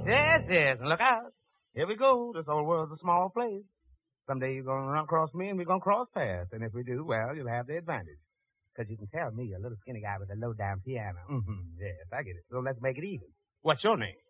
Yes, yes, and look out. Here we go. This old world's a small place. Someday you're going to run across me and we're going to cross paths. And if we do, well, you'll have the advantage. Because you can tell me, a little skinny guy with a low-down piano. Mm-hmm, yes, I get it. So let's make it even. What's your name?